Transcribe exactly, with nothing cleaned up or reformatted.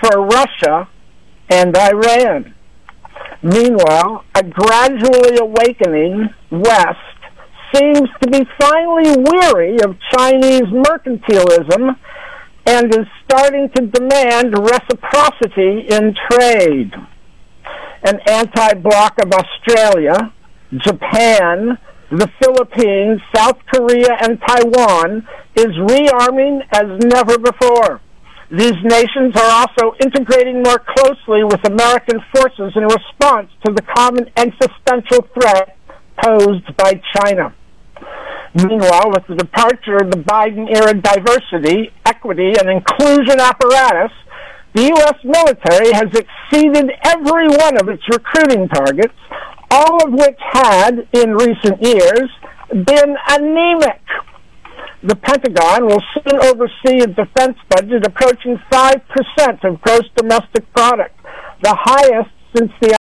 for Russia and Iran. Meanwhile, a gradually awakening West seems to be finally weary of Chinese mercantilism and is starting to demand reciprocity in trade. An anti-bloc of Australia, Japan, the Philippines, South Korea, and Taiwan is rearming as never before. These nations are also integrating more closely with American forces in response to the common existential threat posed by China. Meanwhile, with the departure of the Biden-era diversity, equity, and inclusion apparatus, the U S military has exceeded every one of its recruiting targets, all of which had, in recent years, been anemic. The Pentagon will soon oversee a defense budget approaching five percent of gross domestic product, the highest since the